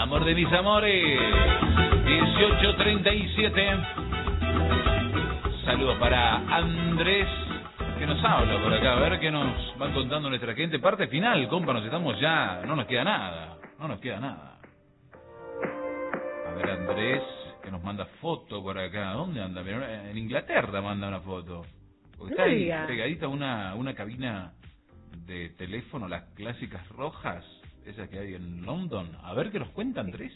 Amor de mis amores. 18:37. Saludos para Andrés, que nos habla por acá. A ver qué nos van contando nuestra gente. Parte final, compa, nos estamos ya... No nos queda nada. No nos queda nada. A ver, Andrés, que nos manda foto por acá. ¿Dónde anda? En Inglaterra manda una foto. Porque está ahí pegadita una cabina de teléfono, las clásicas rojas, esas que hay en London. A ver qué nos cuenta Andrés.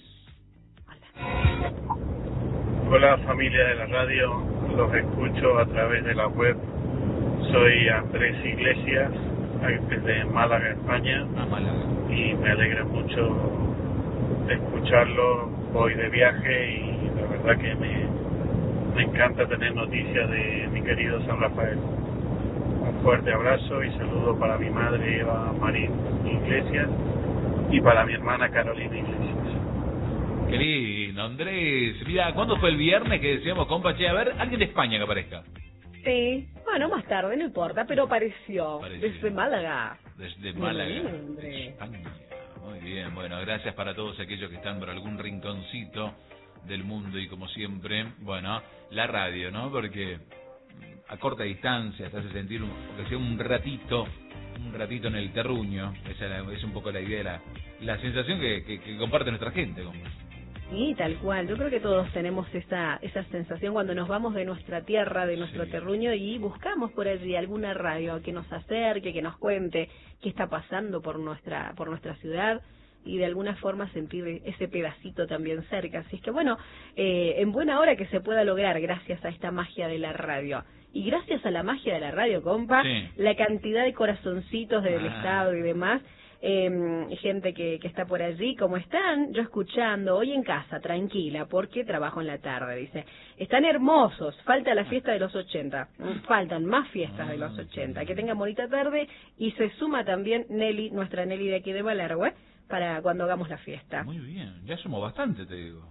Hola familia de la radio, los escucho a través de la web. Soy Andrés Iglesias, desde Málaga, España. Málaga. Y me alegra mucho escucharlo. Voy de viaje y la verdad que me encanta tener noticias de mi querido San Rafael. Un fuerte abrazo y saludo para mi madre Eva Marín Iglesias y para mi hermana Carolina Iglesias. Qué lindo, Andrés. Mira, ¿cuándo fue el viernes que decíamos, compa, che, a ver, alguien de España que aparezca? Sí, bueno, más tarde, no importa, pero apareció. Desde Málaga. Desde Málaga, España. Muy bien, bueno, gracias para todos aquellos que están por algún rinconcito del mundo y como siempre, bueno, la radio, ¿no? Porque a corta distancia te hace sentir, aunque sea un ratito en el terruño. Esa es un poco la idea, la sensación que comparte nuestra gente, compa. Sí, tal cual. Yo creo que todos tenemos esa sensación cuando nos vamos de nuestra tierra, de nuestro terruño y buscamos por allí alguna radio que nos acerque, que nos cuente qué está pasando por nuestra ciudad y de alguna forma sentir ese pedacito también cerca. Así es que bueno, en buena hora que se pueda lograr gracias a esta magia de la radio. Y gracias a la magia de la radio, compa, la cantidad de corazoncitos del Estado y demás, gente que está por allí, ¿cómo están? Yo escuchando, hoy en casa, tranquila, porque trabajo en la tarde, dice. Están hermosos, falta la fiesta de los 80, faltan más fiestas de los 80, que tengan bonita tarde, y se suma también Nelly, nuestra Nelly de aquí de Malargüe, para cuando hagamos la fiesta. Muy bien, ya somos bastante, te digo.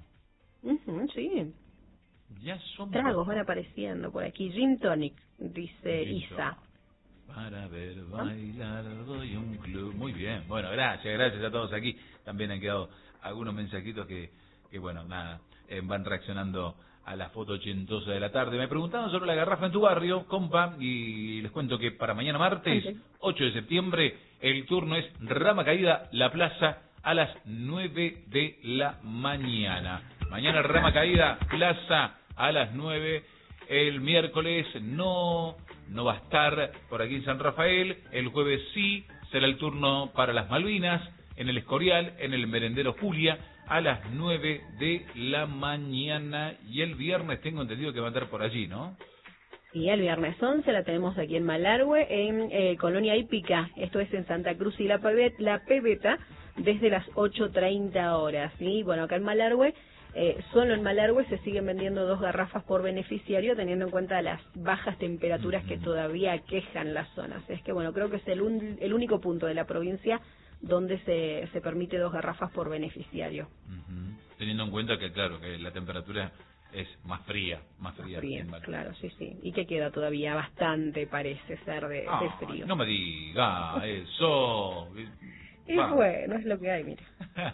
Sí. Ya somos Tragos van apareciendo por aquí, Gin Tonic, dice Isa. Para ver bailar doy un club. Muy bien, bueno, gracias a todos aquí. También han quedado algunos mensajitos que bueno, nada, van reaccionando a la foto ochentosa de la tarde. Me preguntaban sobre la garrafa en tu barrio, compa, y les cuento que para mañana martes, 8 de septiembre, el turno es Rama Caída, La Plaza, a las 9 de la mañana. Mañana Rama Caída, Plaza, a las 9. El miércoles no va a estar por aquí en San Rafael. El jueves sí, será el turno para las Malvinas, en el Escorial, en el Merendero Julia, a las 9 de la mañana. Y el viernes tengo entendido que va a estar por allí, ¿no? Sí, el viernes 11 la tenemos aquí en Malargüe, en Colonia Hípica. Esto es en Santa Cruz y la Pebeta, desde las 8:30 horas. Y bueno, acá en Malargüe, solo en Malargüe se siguen vendiendo 2 garrafas por beneficiario, teniendo en cuenta las bajas temperaturas que todavía aquejan las zonas. Es que bueno, creo que es el único punto de la provincia donde se permite 2 garrafas por beneficiario. Teniendo en cuenta que claro, que la temperatura es más fría. Claro, sí. Y que queda todavía bastante, parece ser, de frío. No me diga eso. Y bueno, es lo que hay, mira.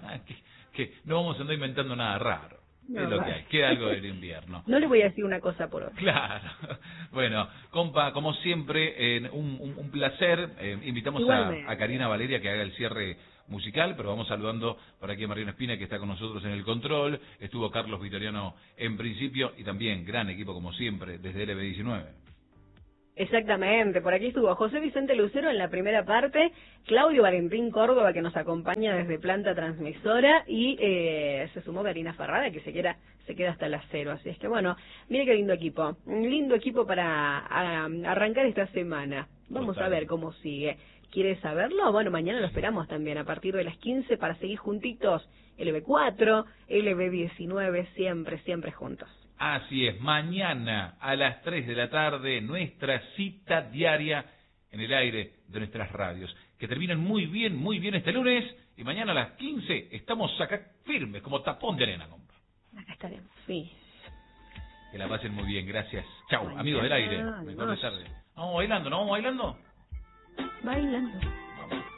que no vamos a andar inventando nada raro. No, es lo que hay, queda algo del invierno. No le voy a decir una cosa por otra. Claro. Bueno, compa, como siempre, un placer. Invitamos a Karina Valeria que haga el cierre musical, pero vamos saludando por aquí a Mariano Espina, que está con nosotros en el control. Estuvo Carlos Vitoriano en principio y también gran equipo como siempre desde LB19. Exactamente, por aquí estuvo José Vicente Lucero en la primera parte, Claudio Valentín Córdoba que nos acompaña desde planta transmisora y se sumó Karina Ferrada que se queda hasta las 0, así es que bueno, mire qué lindo equipo, un lindo equipo para arrancar esta semana. Vamos a ver cómo sigue. ¿Quiere saberlo? Bueno, mañana lo esperamos también a partir de las 15 para seguir juntitos, LB4, LB19, siempre juntos. Así es, mañana a las 3 de la tarde, nuestra cita diaria en el aire de nuestras radios. Que terminen muy bien este lunes y mañana a las 15 estamos acá firmes, como tapón de arena, compa. Acá estaremos, sí. Que la pasen muy bien, gracias. Chau, amigos del aire. Mejor de tarde. ¿Vamos bailando? ¿No vamos bailando? Bailando.